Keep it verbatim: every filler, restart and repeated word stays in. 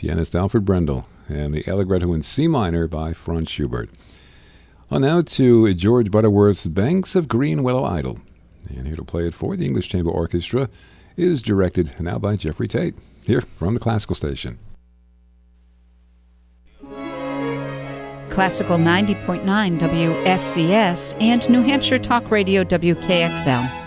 pianist Alfred Brendel, and the Allegretto in C minor by Franz Schubert. On now to George Butterworth's Banks of Green Willow Idle. And here to play it for the English Chamber Orchestra is directed now by Jeffrey Tate, here from the Classical Station. Classical ninety point nine W S C S and New Hampshire Talk Radio W K X L.